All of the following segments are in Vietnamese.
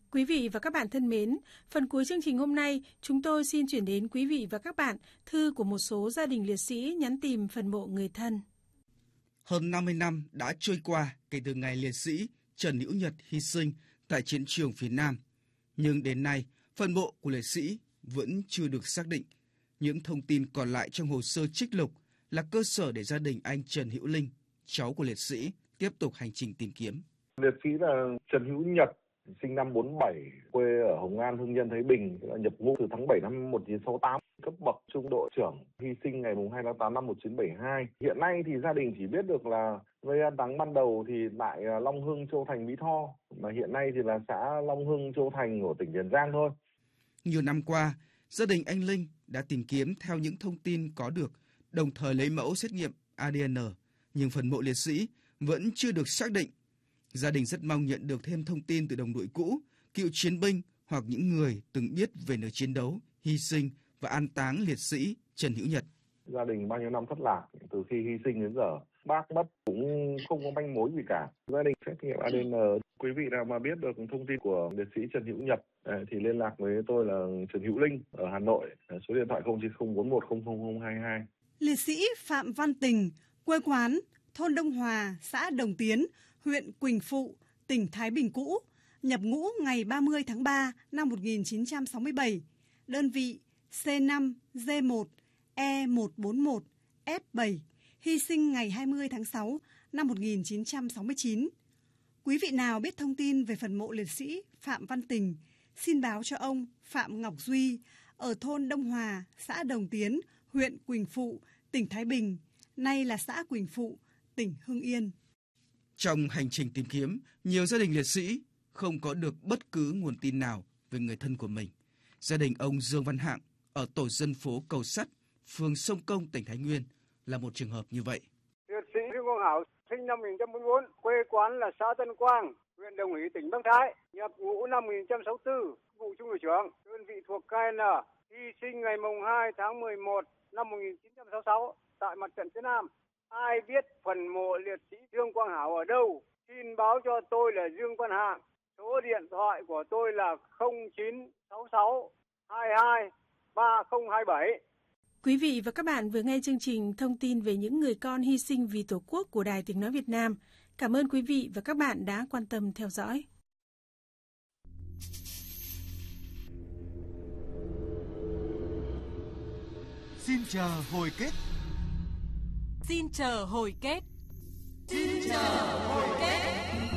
Quý vị và các bạn thân mến, phần cuối chương trình hôm nay, chúng tôi xin chuyển đến quý vị và các bạn thư của một số gia đình liệt sĩ nhắn tìm phần mộ người thân. Hơn 50 năm đã trôi qua kể từ ngày liệt sĩ Trần Hữu Nhật hy sinh tại chiến trường phía Nam. Nhưng đến nay, phần mộ của liệt sĩ vẫn chưa được xác định. Những thông tin còn lại trong hồ sơ trích lục là cơ sở để gia đình anh Trần Hữu Linh, cháu của liệt sĩ, tiếp tục hành trình tìm kiếm. Liệt sĩ là Trần Hữu Nhật, sinh năm 47, quê ở Hồng An, Hưng Nhân, Thái Bình, nhập ngũ từ tháng 7 năm 1968, cấp bậc trung đội trưởng, hy sinh ngày 2 tháng 8 năm 1972. Hiện nay thì gia đình chỉ biết được là nơi an táng ban đầu thì tại Long Hưng, Châu Thành, Mỹ Tho, mà hiện nay thì là xã Long Hưng, Châu Thành của tỉnh Tiền Giang thôi. Nhiều năm qua, gia đình anh Linh đã tìm kiếm theo những thông tin có được, đồng thời lấy mẫu xét nghiệm ADN, nhưng phần mộ liệt sĩ vẫn chưa được xác định. Gia đình rất mong nhận được thêm thông tin từ đồng đội cũ, cựu chiến binh hoặc những người từng biết về nơi chiến đấu, hy sinh và an táng liệt sĩ Trần Hữu Nhật. Gia đình bao nhiêu năm thất lạc, từ khi hy sinh đến giờ, bác mất cũng không có manh mối gì cả. Gia đình xét nghiệm ADN. Quý vị nào mà biết được thông tin của liệt sĩ Trần Hữu Nhật thì liên lạc với tôi là Trần Hữu Linh ở Hà Nội, số điện thoại 0904100022. Liệt sĩ Phạm Văn Tình, quê quán thôn Đông Hòa, xã Đồng Tiến, huyện Quỳnh Phụ, tỉnh Thái Bình cũ, nhập ngũ ngày 30 tháng 3 năm 1967, đơn vị C5D1 E141 F7, hy sinh ngày 20 tháng 6 năm 1969. Quý vị nào biết thông tin về phần mộ liệt sĩ Phạm Văn Tình, xin báo cho ông Phạm Ngọc Duy ở thôn Đông Hòa, xã Đồng Tiến, huyện Quỳnh Phụ, tỉnh Thái Bình, nay là xã Quỳnh Phụ, tỉnh Hưng Yên. Trong hành trình tìm kiếm, nhiều gia đình liệt sĩ không có được bất cứ nguồn tin nào về người thân của mình. Gia đình ông Dương Văn Hạng ở tổ dân phố Cầu Sắt, phường Sông Công, tỉnh Thái Nguyên là một trường hợp như vậy. Liệt sĩ Dương Quang Hảo sinh năm 1944, quê quán là xã Tân Quang, huyện Đồng Hỷ, tỉnh Bắc Thái, nhập ngũ năm 1964, vụ trung đội trưởng, đơn vị thuộc KN, hy sinh ngày 2 tháng 11 năm 1966 tại mặt trận phía Nam. Ai biết phần mộ liệt sĩ Dương Quang Hảo ở đâu, xin báo cho tôi là Dương Văn Hạng. Số điện thoại của tôi là 0966 22 3027. Quý vị và các bạn vừa nghe chương trình thông tin về những người con hy sinh vì Tổ quốc của Đài Tiếng nói Việt Nam. Cảm ơn quý vị và các bạn đã quan tâm theo dõi. Xin chờ hồi kết. Xin chờ hồi kết. Xin chờ hồi kết.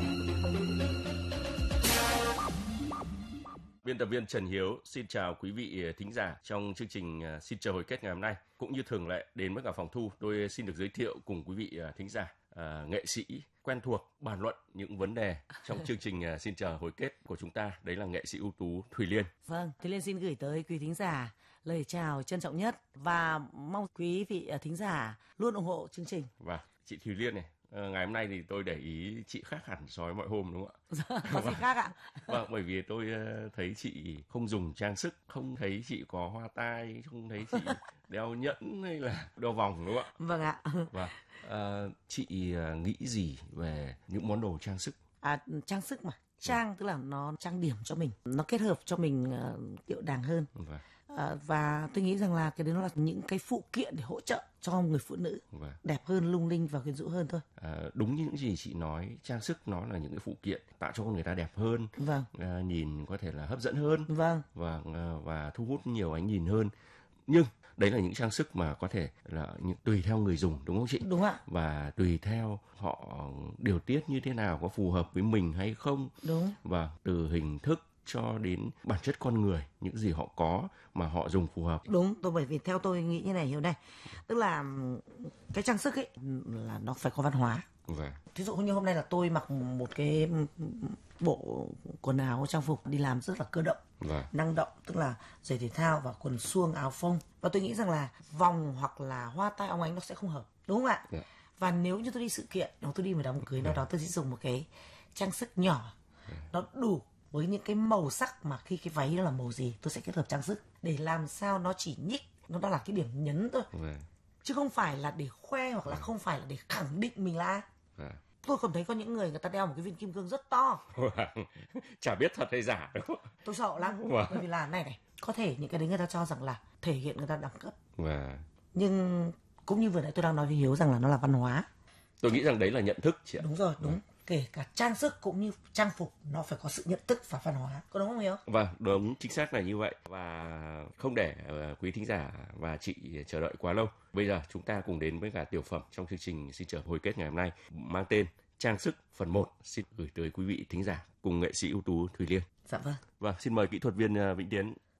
Biên tập viên Trần Hiếu xin chào quý vị thính giả trong chương trình Xin chờ hồi kết ngày hôm nay. Cũng như thường lệ, đến với cả phòng thu, tôi xin được giới thiệu cùng quý vị thính giả, nghệ sĩ quen thuộc bàn luận những vấn đề trong chương trình Xin chờ hồi kết của chúng ta. Đấy là nghệ sĩ ưu tú Thùy Liên. Vâng, Thùy Liên xin gửi tới quý thính giả lời chào trân trọng nhất và mong quý vị thính giả luôn ủng hộ chương trình. Và chị Thùy Liên này, ngày hôm nay thì tôi để ý chị khác hẳn so với mọi hôm, đúng không ạ? Có gì khác ạ? Vâng, bởi vì tôi thấy chị không dùng trang sức, không thấy chị có hoa tai, không thấy chị đeo nhẫn hay là đeo vòng, đúng không ạ? Vâng ạ. Vâng, chị nghĩ gì về những món đồ trang sức? Trang sức mà. Trang tức là nó trang điểm cho mình, nó kết hợp cho mình điệu đàng hơn. Vâng. Và tôi nghĩ rằng là cái đấy nó là những cái phụ kiện để hỗ trợ cho người phụ nữ đẹp hơn, lung linh và quyến rũ hơn thôi. Đúng như những gì chị nói, trang sức nó là những cái phụ kiện tạo cho người ta đẹp hơn, nhìn có thể là hấp dẫn hơn, và thu hút nhiều ánh nhìn hơn. Nhưng đấy là những trang sức mà có thể là tùy theo người dùng, đúng không chị? Đúng ạ. Và tùy theo họ điều tiết như thế nào, có phù hợp với mình hay không. Đúng. Và từ hình thức cho đến bản chất con người, những gì họ có mà họ dùng phù hợp. Đúng, bởi vì theo tôi nghĩ như này, Hiếu này, tức là cái trang sức ấy là nó phải có văn hóa. Thí dụ như hôm nay là tôi mặc một cái bộ quần áo trang phục đi làm rất là cơ động, năng động, tức là giày thể thao và quần suông, áo phông. Và tôi nghĩ rằng là vòng hoặc là hoa tai óng ánh nó sẽ không hợp, đúng không ạ? Và nếu như tôi đi sự kiện, hoặc tôi đi một đám cưới nào đó, tôi sẽ dùng một cái trang sức nhỏ, nó đủ với những cái màu sắc mà khi cái váy nó là màu gì, tôi sẽ kết hợp trang sức để làm sao nó chỉ nhích, nó đã là cái điểm nhấn thôi. Chứ không phải là để khoe hoặc là không phải là để khẳng định mình là ai. Tôi còn thấy có những người ta đeo một cái viên kim cương rất to. Chả biết thật hay giả đâu. Tôi sợ lắm. Bởi vì là này, có thể những cái đấy người ta cho rằng là thể hiện người ta đẳng cấp. Nhưng cũng như vừa nãy tôi đang nói với Hiếu rằng là nó là văn hóa. Tôi nghĩ rằng đấy là nhận thức chị ạ. Đúng rồi, đúng. Kể cả trang sức cũng như trang phục nó phải có sự nhận thức và văn hóa. Có đúng không Hiếu? Vâng, đúng, chính xác là như vậy. Và không để quý thính giả và chị chờ đợi quá lâu, bây giờ chúng ta cùng đến với cả tiểu phẩm trong chương trình Xin Chào Hồi Kết ngày hôm nay, mang tên Trang sức phần 1, xin gửi tới quý vị thính giả cùng nghệ sĩ ưu tú Thùy Liên. Dạ vâng. Vâng, xin mời kỹ thuật viên Vĩnh Tiến